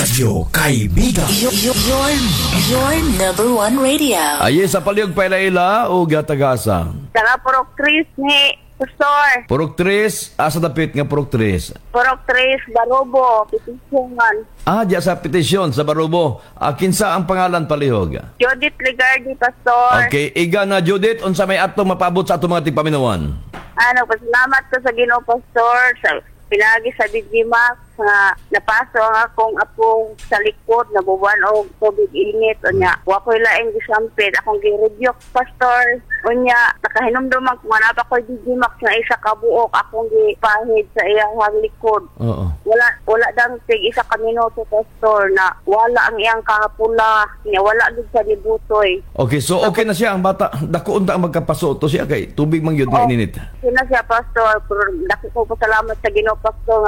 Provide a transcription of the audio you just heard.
Radyo Kaibigan. Your number one radio. Aye, sa palihog pa ila o gatagasa. Saka Purok Tris ni Pastor. Purok 3, asa dapit nga Purok 3? Purok Tris, Barobo, Petisyongan. Diya sa petisyon sa Barubo. Kinsa ang pangalan palihog? Judith Ligardi, Pastor. Okay, iga na Judith, unsa may atong mapabot sa atong mga tigpaminawan? Pasalamat ko sa Ginoo, Pastor, sa pinagi sa Digimax nga napaso ang akong apong sa likod na buwan o tubig init o niya. Wako'y laing gisampid akong gi-rebuke, Pastor. O niya, nakahinumduman kung hanap ako Digimax na isa kabuok akong gipahid sa iyang likod. Oo. Wala dang tig isa ka minuto, Pastor, na wala ang iyang kahapula, niya wala gid sa libutoy. Okay, so okay na siya ang bata. Dako unta ang magkapaso to siya kay tubig man gyud nga ininit. Sina siya, Pastor, pero dako ko salamat sa Ginoo, Pastor,